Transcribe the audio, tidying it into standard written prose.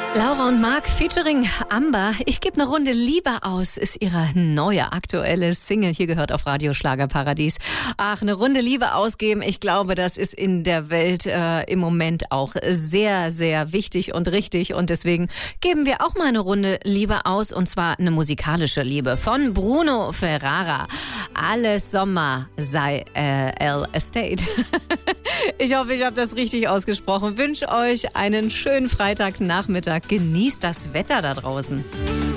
Laura und Marc featuring Amber. Ich gebe eine Runde Liebe aus, ist ihre neue aktuelle Single. Hier gehört auf Radio Schlagerparadies. Ach, eine Runde Liebe ausgeben. Ich glaube, das ist in der Welt im Moment auch sehr, sehr wichtig und richtig. Und deswegen geben wir auch mal eine Runde Liebe aus. Und zwar eine musikalische Liebe von Bruno Ferrara. Alles Sommer sei El Estate. Ich hoffe, ich habe das richtig ausgesprochen. Wünsche euch einen schönen Freitagnachmittag. Genießt das Wetter da draußen.